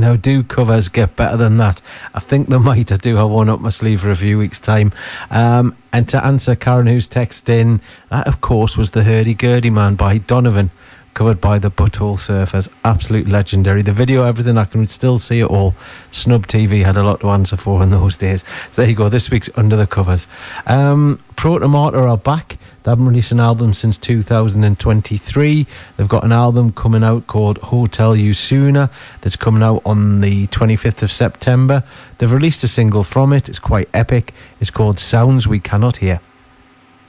Now, do covers get better than that? I think they might. I do have one up my sleeve for a few weeks' time. And to answer Karen, who's texted in, that, of course, was the Hurdy-Gurdy Man by Donovan, covered by the Butthole Surfers. Absolute legendary. The video, everything, I can still see it all. Snub TV had a lot to answer for in those days. So there you go, this week's Under the Covers. Protomata are back. They haven't released an album since 2023. They've got an album coming out called Hotel You Sooner that's coming out on the 25th of September. They've released a single from it. It's quite epic. It's called Sounds We Cannot Hear.